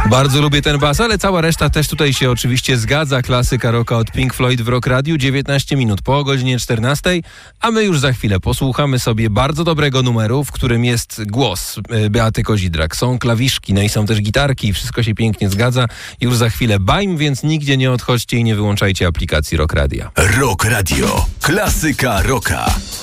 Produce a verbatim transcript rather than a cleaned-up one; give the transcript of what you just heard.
Bardzo lubię ten bas, ale cała reszta też tutaj się oczywiście zgadza. Klasyka rocka od Pink Floyd w Rock Radiu, dziewiętnaście minut po godzinie czternastej, a my już za chwilę posłuchamy sobie bardzo dobrego numeru, w którym jest głos Beaty Kozidrak. Są klawiszki, no i są też gitarki, wszystko się pięknie zgadza. Już za chwilę bajm, więc nigdzie nie odchodźcie i nie wyłączajcie aplikacji Rock Radia. Rock Radio. Klasyka rocka.